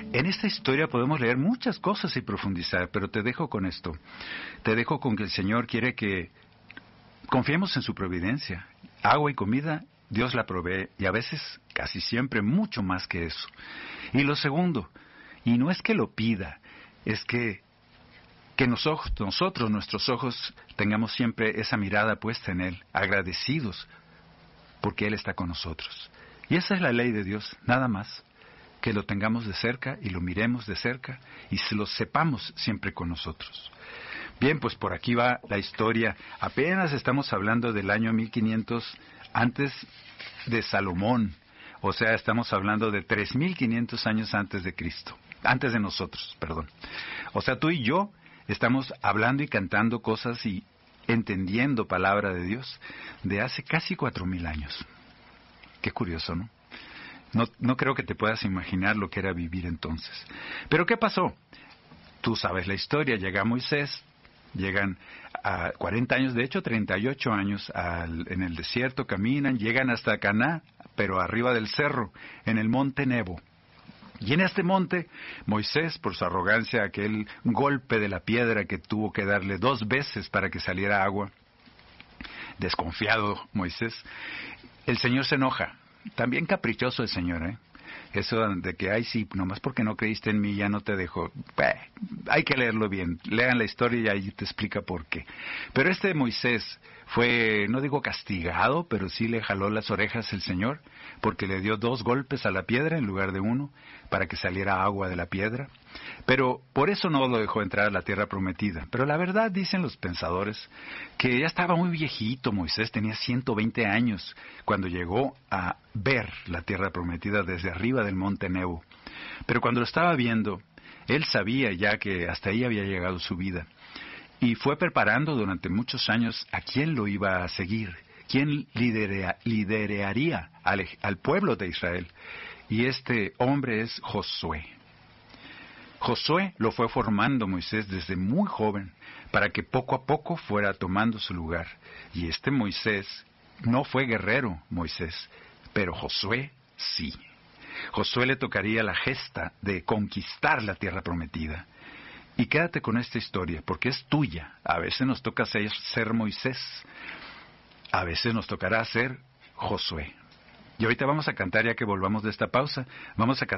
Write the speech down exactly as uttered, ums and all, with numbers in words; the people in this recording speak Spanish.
En esta historia podemos leer muchas cosas y profundizar, pero te dejo con esto. Te dejo con que el Señor quiere que confiemos en su providencia. Agua y comida, Dios la provee, y a veces, casi siempre, mucho más que eso. Y lo segundo, y no es que lo pida, es que, que nosotros, nosotros, nuestros ojos, tengamos siempre esa mirada puesta en Él, agradecidos, porque Él está con nosotros. Y esa es la ley de Dios, nada más, que lo tengamos de cerca y lo miremos de cerca y se lo sepamos siempre con nosotros. Bien, pues por aquí va la historia. Apenas estamos hablando del año mil quinientos antes de Salomón. O sea, estamos hablando de tres mil quinientos años antes de Cristo. Antes de nosotros, perdón. O sea, tú y yo estamos hablando y cantando cosas y entendiendo palabra de Dios de hace casi cuatro mil años. Qué curioso, ¿no? No, no creo que te puedas imaginar lo que era vivir entonces. Pero ¿qué pasó? Tú sabes la historia. Llega Moisés, llegan a cuarenta años, de hecho treinta y ocho años al, en el desierto, caminan, llegan hasta Caná, pero arriba del cerro, en el monte Nebo. Y en este monte, Moisés, por su arrogancia, aquel golpe de la piedra que tuvo que darle dos veces para que saliera agua, desconfiado Moisés, el Señor se enoja. También caprichoso el Señor, ¿eh? Eso de que, ay, sí, nomás porque no creíste en mí ya no te dejo. Bah, hay que leerlo bien. Lean la historia y ahí te explica por qué. Pero este Moisés fue, no digo castigado, pero sí le jaló las orejas el Señor, porque le dio dos golpes a la piedra en lugar de uno, para que saliera agua de la piedra. Pero por eso no lo dejó entrar a la tierra prometida. Pero la verdad, dicen los pensadores, que ya estaba muy viejito Moisés, tenía ciento veinte años, cuando llegó a ver la tierra prometida desde arriba del monte Nebo. Pero cuando lo estaba viendo, él sabía ya que hasta ahí había llegado su vida. Y fue preparando durante muchos años a quién lo iba a seguir, quién lidera, lideraría al, al pueblo de Israel. Y este hombre es Josué. Josué lo fue formando Moisés desde muy joven, para que poco a poco fuera tomando su lugar. Y este Moisés no fue guerrero, Moisés, pero Josué sí. Josué le tocaría la gesta de conquistar la tierra prometida. Y quédate con esta historia, porque es tuya. A veces nos toca ser, ser Moisés, a veces nos tocará ser Josué. Y ahorita vamos a cantar, ya que volvamos de esta pausa, vamos a cantar